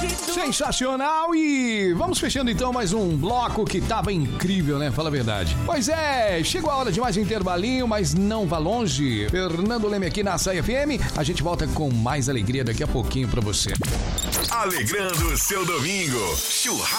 Sensacional, e vamos fechando então mais um bloco que tava incrível, né? Fala a verdade. Pois é, chegou a hora de mais um intervalinho, mas não vá longe. Fernando Leme aqui na Açaí FM. A gente volta com mais alegria daqui a pouquinho pra você. Alegrando o seu domingo. Churrasco.